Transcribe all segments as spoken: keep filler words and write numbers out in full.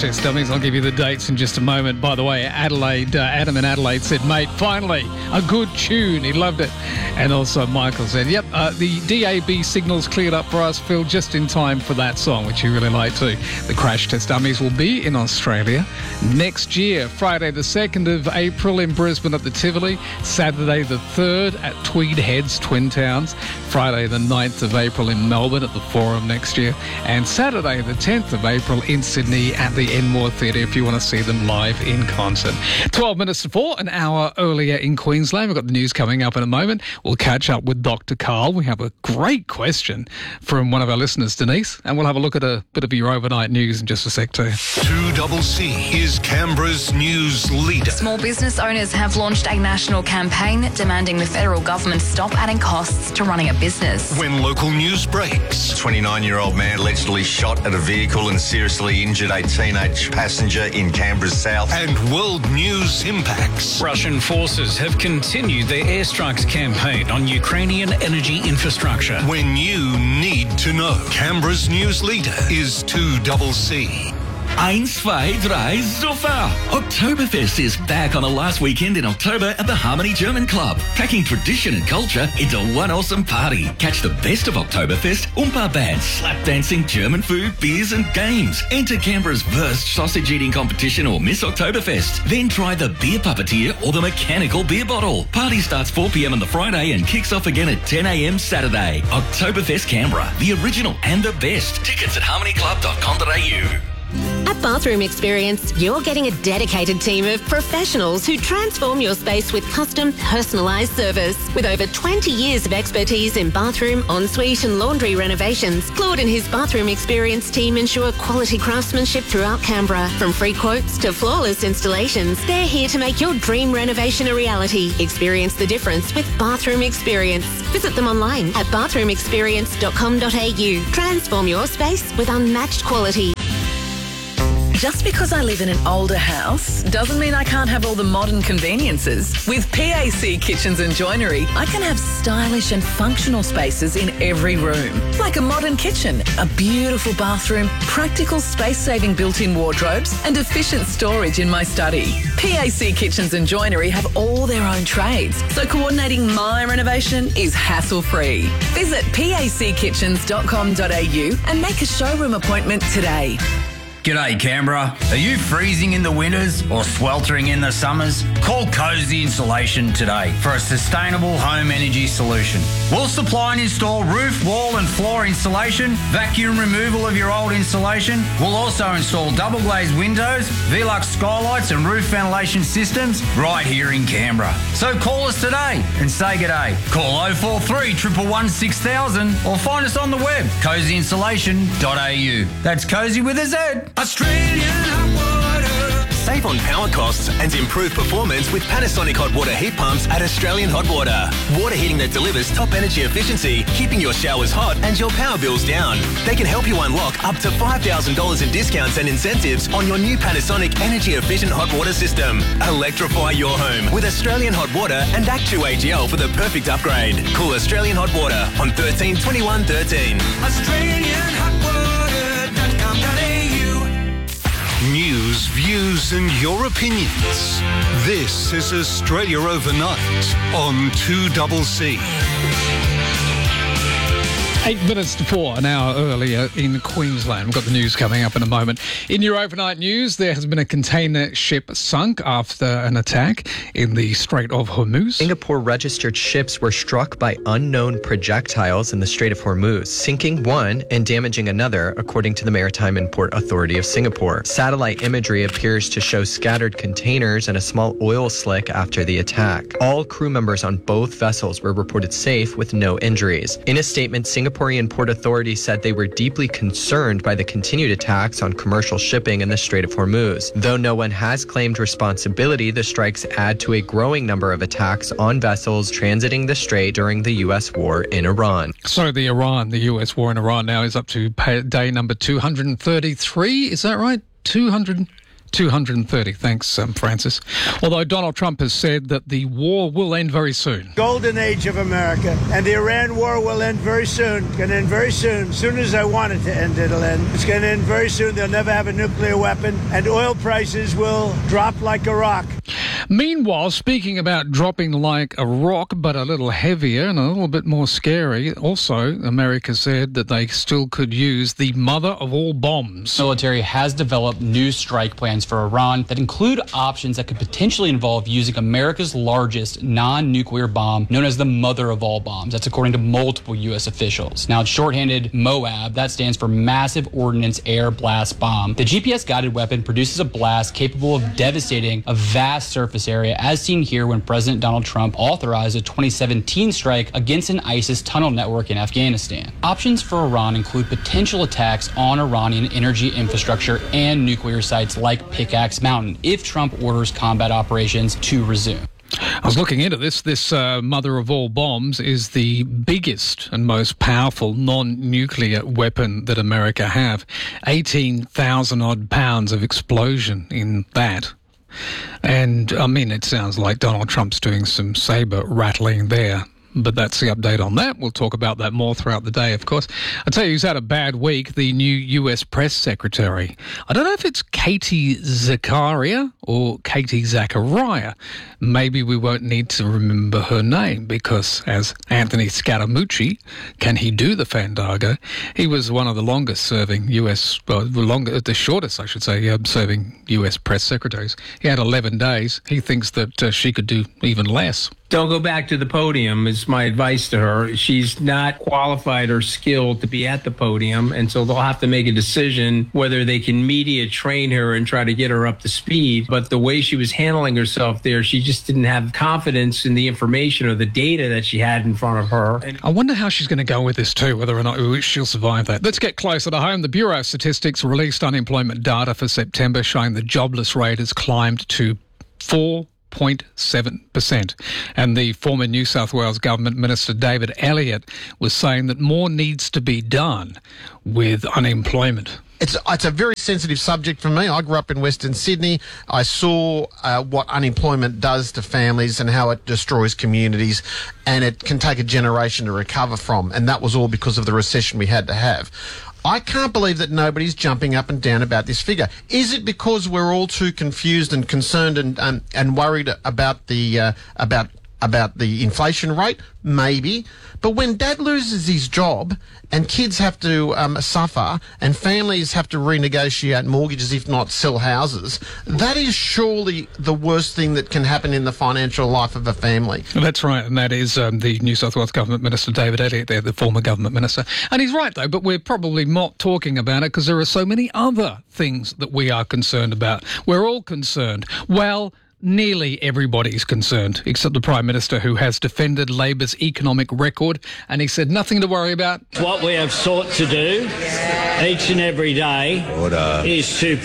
test dummies. I'll give you the dates in just a moment. By the way, Adelaide, uh, Adam in Adelaide said, mate, finally, a good tune. He loved it. And also Michael said, yep, uh, the D A B signal's cleared up for us, Phil, just in time for that song, which you really like too. The Crash Test Dummies will be in Australia next year, Friday the second of April in Brisbane at the Tivoli, Saturday the third at Tweed Heads, Twin Towns, Friday the ninth of April in Melbourne at the Forum next year, and Saturday the tenth of April in Sydney at the Enmore Theatre if you want to see them live in concert. twelve minutes to four, an hour earlier in Queensland. We've got the news coming up in a moment. We'll catch up with Doctor Carl. We have a great question from one of our listeners, Denise, and we'll have a look at a bit of your overnight news in just a sec too. two C is Canberra's news leader. Small business owners have launched a national campaign demanding the federal government stop adding costs to running a business. When local news breaks. twenty-nine-year-old man allegedly shot at a vehicle and seriously injured a teenage passenger in Canberra's south. And world news impacts. Russian forces have continued their airstrikes campaign on Ukrainian energy infrastructure. When you need to know. Canberra's news leader is two C. Eins, zwei, drei, super! Oktoberfest is back on the last weekend in October at the Harmony German Club, packing tradition and culture into one awesome party. Catch the best of Oktoberfest, Oompa bands, slap dancing, German food, beers and games. Enter Canberra's Wurst sausage eating competition or Miss Oktoberfest. Then try the beer puppeteer or the mechanical beer bottle. Party starts four p.m. on the Friday and kicks off again at ten a.m. Saturday. Oktoberfest Canberra, the original and the best. Tickets at harmony club dot com dot a u. At Bathroom Experience, you're getting a dedicated team of professionals who transform your space with custom, personalised service. With over twenty years of expertise in bathroom, ensuite and laundry renovations, Claude and his Bathroom Experience team ensure quality craftsmanship throughout Canberra. From free quotes to flawless installations, they're here to make your dream renovation a reality. Experience the difference with Bathroom Experience. Visit them online at bathroom experience dot com dot a u. Transform your space with unmatched quality. Just because I live in an older house doesn't mean I can't have all the modern conveniences. With P A C Kitchens and Joinery, I can have stylish and functional spaces in every room. Like a modern kitchen, a beautiful bathroom, practical space-saving built-in wardrobes and efficient storage in my study. P A C Kitchens and Joinery have all their own trades, so coordinating my renovation is hassle-free. Visit p a c kitchens dot com dot a u and make a showroom appointment today. G'day Canberra. Are you freezing in the winters or sweltering in the summers? Call Cozy Insulation today for a sustainable home energy solution. We'll supply and install roof, wall and floor insulation, vacuum removal of your old insulation. We'll also install double glazed windows, Velux skylights and roof ventilation systems right here in Canberra. So call us today and say g'day. Call oh four three, one one one, six thousand or find us on the web, cozy insulation dot a u. That's Cozy with a Z. Australian hot water. Save on power costs and improve performance with Panasonic hot water heat pumps at Australian Hot Water. Water heating that delivers top energy efficiency, keeping your showers hot and your power bills down. They can help you unlock up to five thousand dollars in discounts and incentives on your new Panasonic energy efficient hot water system. Electrify your home with Australian Hot Water and Act two A G L for the perfect upgrade. Call Australian Hot Water on thirteen twenty-one thirteen. Australian hot water dot com dot a u. News, views and your opinions. This is Australia Overnight on two C. Eight minutes to four, an hour earlier in Queensland. We've got the news coming up in a moment. In your overnight news, there has been a container ship sunk after an attack in the Strait of Hormuz. Singapore-registered ships were struck by unknown projectiles in the Strait of Hormuz, sinking one and damaging another, according to the Maritime and Port Authority of Singapore. Satellite imagery appears to show scattered containers and a small oil slick after the attack. All crew members on both vessels were reported safe with no injuries. In a statement, Singapore Singaporean Port Authority said they were deeply concerned by the continued attacks on commercial shipping in the Strait of Hormuz. Though no one has claimed responsibility, the strikes add to a growing number of attacks on vessels transiting the strait during the U S war in Iran. So the Iran, the U S war in Iran now is up to day number two hundred thirty-three. Is that right? two hundred two hundred thirty. Thanks, um, Francis. Although Donald Trump has said that the war will end very soon. Golden age of America, and the Iran war will end very soon. It's going to end very soon. As soon as I want it to end, it'll end. It's going to end very soon. They'll never have a nuclear weapon, and oil prices will drop like a rock. Meanwhile, speaking about dropping like a rock, but a little heavier and a little bit more scary, also, America said that they still could use the mother of all bombs. The military has developed new strike plans for Iran that include options that could potentially involve using America's largest non-nuclear bomb, known as the mother of all bombs. That's according to multiple U S officials. Now, it's shorthanded MOAB. That stands for Massive Ordnance Air Blast Bomb. The G P S-guided weapon produces a blast capable of devastating a vast surface area, as seen here when President Donald Trump authorized a twenty seventeen strike against an ISIS tunnel network in Afghanistan. Options for Iran include potential attacks on Iranian energy infrastructure and nuclear sites like Pickaxe Mountain if Trump orders combat operations to resume. I was looking into this. This uh, mother of all bombs is the biggest and most powerful non-nuclear weapon that America have. eighteen thousand odd pounds of explosion in that. And, I mean, it sounds like Donald Trump's doing some saber rattling there. But that's the update on that. We'll talk about that more throughout the day, of course. I'll tell you who's had a bad week, the new U S press secretary. I don't know if it's Katie Zakaria or Katie Zachariah. Maybe we won't need to remember her name because, as Anthony Scaramucci, can he do the Fandango? He was one of the longest-serving U S, well, the, longer, the shortest, I should say, uh, serving U S press secretaries. He had eleven days. He thinks that uh, she could do even less. Don't go back to the podium is my advice to her. She's not qualified or skilled to be at the podium, and so they'll have to make a decision whether they can media train her and try to get her up to speed. But the way she was handling herself there, she just didn't have confidence in the information or the data that she had in front of her. And I wonder how she's going to go with this too, whether or not she'll survive that. Let's get closer to home. The Bureau of Statistics released unemployment data for September showing the jobless rate has climbed to four point zero point seven percent. And the former New South Wales Government Minister David Elliott was saying that more needs to be done with unemployment. It's it's a very sensitive subject for me. I grew up in Western Sydney. I saw uh, what unemployment does to families and how it destroys communities, and it can take a generation to recover from. And that was all because of the recession we had to have. I can't believe that nobody's jumping up and down about this figure. Is it because we're all too confused and concerned and um, and worried about the uh, about about the inflation rate? Maybe. But when Dad loses his job and kids have to um, suffer and families have to renegotiate mortgages, if not sell houses, that is surely the worst thing that can happen in the financial life of a family. That's right, and that is um, the New South Wales Government Minister David Elliott there, the former Government Minister. And he's right, though, but we're probably not talking about it because there are so many other things that we are concerned about. We're all concerned. Well, nearly everybody's concerned, except the Prime Minister, who has defended Labor's economic record, and he said nothing to worry about. What we have sought to do each and every day Order. is to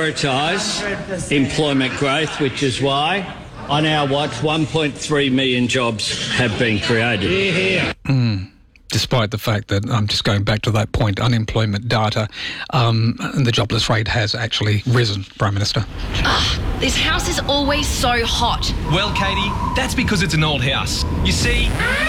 prioritise employment growth, which is why on our watch one point three million jobs have been created. Hear, hear. Mm. Despite the fact that, I'm just going back to that point, unemployment data um, and the jobless rate has actually risen, Prime Minister. Ugh, this house is always so hot. Well, Katie, that's because it's an old house. You see...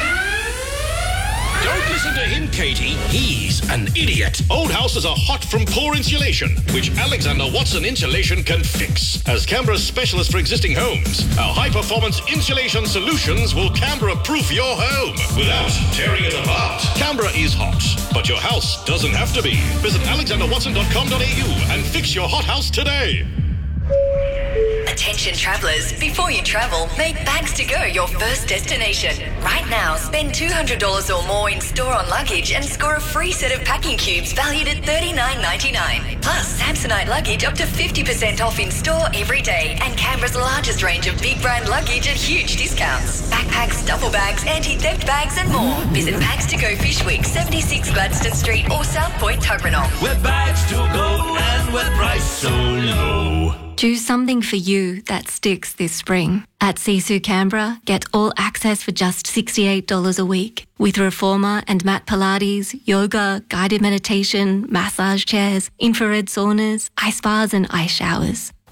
Don't listen to him, Katie. He's an idiot. Old houses are hot from poor insulation, which Alexander Watson Insulation can fix. As Canberra's specialist for existing homes, our high-performance insulation solutions will Canberra-proof your home without tearing it apart. Canberra is hot, but your house doesn't have to be. Visit alexander watson dot com dot a u and fix your hot house today. Attention travellers, before you travel, make Bags to Go your first destination. Right now, spend two hundred dollars or more in store on luggage and score a free set of packing cubes valued at thirty-nine ninety-nine. Plus, Samsonite luggage up to fifty percent off in store every day, and Canberra's largest range of big brand luggage at huge discounts. Backpacks, duffel bags, anti-theft bags and more. Visit Bags to Go Fish Week, seventy-six Gladstone Street or South Point Tuggeranong. Where bags to go and where price so low. Do something for you that sticks this spring. At Sisu Canberra, get all access for just sixty-eight dollars a week. With Reformer and mat Pilates, yoga, guided meditation, massage chairs, infrared saunas, ice baths and ice showers.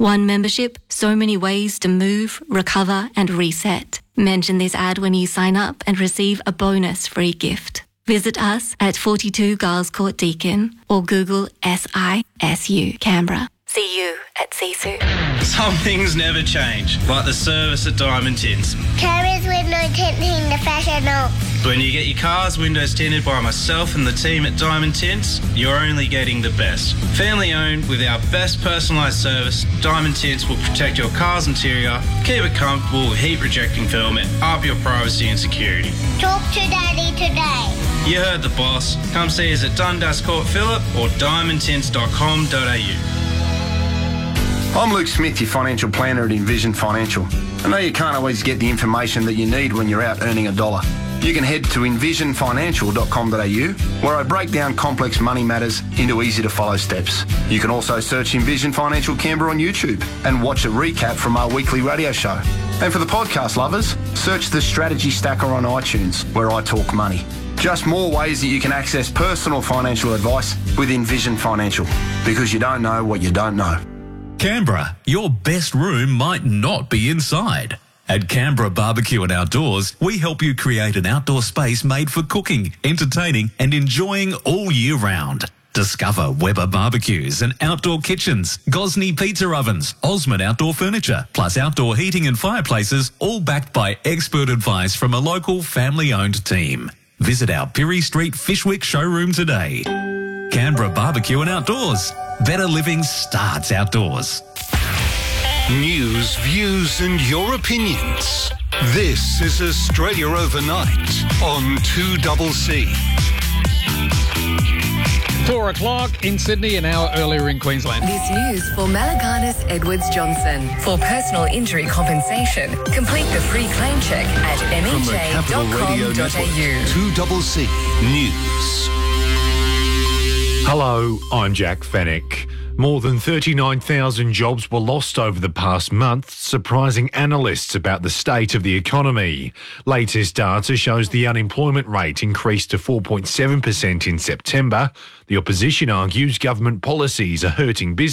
One membership, so many ways to move, recover and reset. Mention this ad when you sign up and receive a bonus free gift. Visit us at forty-two Giles Court Deakin or Google S I S U Canberra. See you at Sisu. Some things never change, like the service at Diamond Tints. Carers window tinting the professional. When you get your car's windows tinted by myself and the team at Diamond Tints, you're only getting the best. Family owned with our best personalised service, Diamond Tints will protect your car's interior, keep it comfortable with heat rejecting film and up your privacy and security. Talk to Daddy today. You heard the boss. Come see us at Dundas Court Phillip or diamond tints dot com dot a u. I'm Luke Smith, your financial planner at Envision Financial. I know you can't always get the information that you need when you're out earning a dollar. You can head to envision financial dot com dot a u, where I break down complex money matters into easy-to-follow steps. You can also search Envision Financial Canberra on YouTube and watch a recap from our weekly radio show. And for the podcast lovers, search the Strategy Stacker on iTunes, where I talk money. Just more ways that you can access personal financial advice with Envision Financial, because you don't know what you don't know. Canberra, your best room might not be inside. At Canberra Barbecue and Outdoors, we help you create an outdoor space made for cooking, entertaining and enjoying all year round. Discover Weber barbecues and outdoor kitchens, Gosney pizza ovens, Osmond outdoor furniture, plus outdoor heating and fireplaces, all backed by expert advice from a local family-owned team. Visit our Pirie Street Fishwick showroom today. Canberra Barbecue and Outdoors. Better living starts outdoors. News, views and your opinions. This is Australia Overnight on two C C. Four o'clock in Sydney, an hour earlier in Queensland. This news for Malaganis Edwards Johnson. For personal injury compensation, complete the free claim check at m h a dot com dot a u. two C C News. Hello, I'm Jack Fennick. More than thirty-nine thousand jobs were lost over the past month, surprising analysts about the state of the economy. Latest data shows the unemployment rate increased to four point seven percent in September. The opposition argues government policies are hurting business.